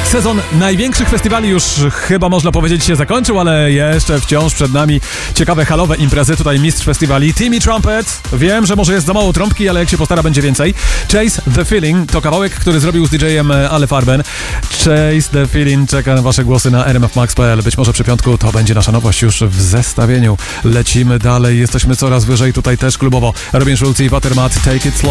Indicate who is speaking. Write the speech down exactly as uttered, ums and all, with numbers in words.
Speaker 1: Sezon największych festiwali już chyba można powiedzieć się zakończył, ale jeszcze wciąż przed nami ciekawe halowe imprezy. Tutaj mistrz festiwali Timmy Trumpet. Wiem, że może jest za mało trąbki, ale jak się postara, będzie więcej. Chase the Feeling to kawałek, który zrobił z D J-em Ale Farben. Chase the Feeling czeka na wasze głosy na r m f max kropka p l. Być może przy piątku to będzie nasza nowość już w zestawieniu. Lecimy dalej, jesteśmy coraz wyżej, tutaj też klubowo. Robin Schulz i Watermat, Take It Slow.